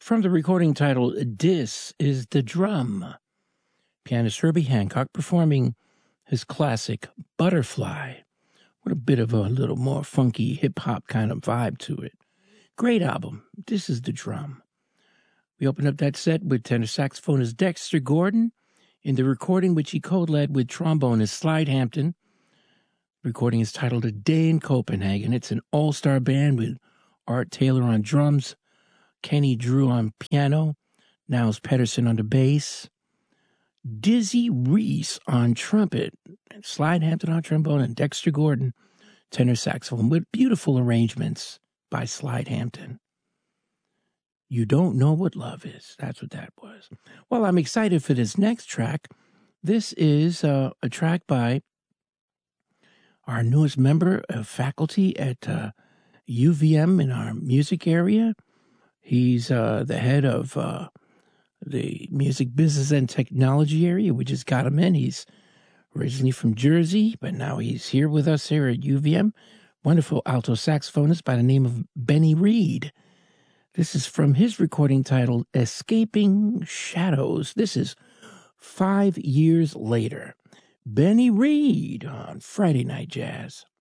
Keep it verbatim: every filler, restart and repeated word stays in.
From the recording titled This is the Drum, pianist Herbie Hancock performing his classic Butterfly with a bit of a little more funky hip-hop kind of vibe to it. Great album. This is the Drum. We opened up that set with tenor saxophonist Dexter Gordon in the recording which he co-led with trombonist Slide Hampton. The recording is titled A Day in Copenhagen. It's an all-star band with Art Taylor on drums, Kenny Drew on piano, Niles Pedersen on the bass, Dizzy Reese on trumpet, Slide Hampton on trombone, and Dexter Gordon tenor saxophone with beautiful arrangements by Slide Hampton. You Don't Know What Love Is. That's what that was. Well, I'm excited for this next track. This is uh, a track by our newest member of faculty at uh, U V M in our music area. He's uh, the head of uh, the music business and technology area. We just got him in. He's originally from Jersey, but now he's here with us here at U V M. Wonderful alto saxophonist by the name of Benny Reed. This is from his recording titled Escaping Shadows. This is Five Years Later. Benny Reed on Friday Night Jazz.